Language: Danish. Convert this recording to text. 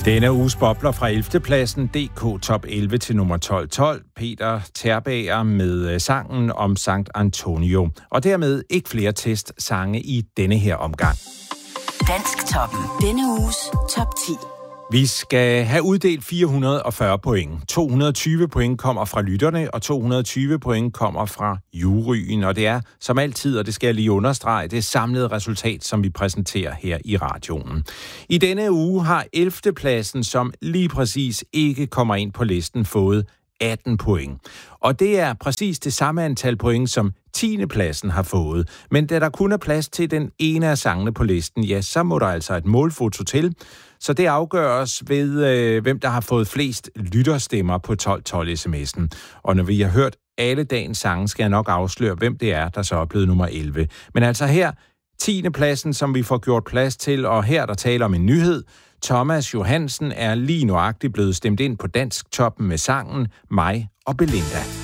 Denne uges bobler fra 11. pladsen, DK Top 11 til nummer 1212, Peter Terbager med sangen om Sankt Antonio. Og dermed ikke flere testsange i denne her omgang. Dansk Toppen. Denne uges top 10. Vi skal have uddelt 440 point. 220 point kommer fra lytterne, og 220 point kommer fra juryen. Og det er, som altid, og det skal jeg lige understrege, det samlede resultat, som vi præsenterer her i radioen. I denne uge har 11. pladsen, som lige præcis ikke kommer ind på listen, fået 18 point. Og det er præcis det samme antal point, som 10. pladsen har fået. Men da der kun er plads til den ene af sangene på listen, ja, så må der altså et målfoto til. Så det afgøres ved, hvem der har fået flest lytterstemmer på 1212 sms'en. Og når vi har hørt alle dagens sange, skal jeg nok afsløre, hvem det er, der så er blevet nummer 11. Men altså her, 10. pladsen, som vi får gjort plads til, og her der taler om en nyhed. Thomas Johansen er lige nøjagtigt blevet stemt ind på Dansk Toppen med sangen Mig og Belinda.